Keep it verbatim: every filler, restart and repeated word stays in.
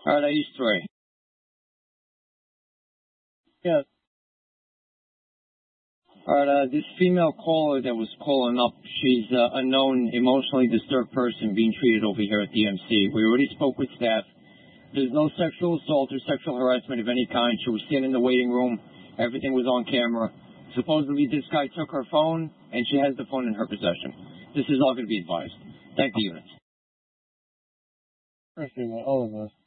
All right, East three. Yes. All right, uh, this female caller that was calling up, she's uh, a known emotionally disturbed person being treated over here at the M C. We already spoke with staff. There's no sexual assault or sexual harassment of any kind. She was sitting in the waiting room. Everything was on camera. Supposedly, this guy took her phone, and she has the phone in her possession. This is all going to be advised. Thank the units. Appreciate that, all of us.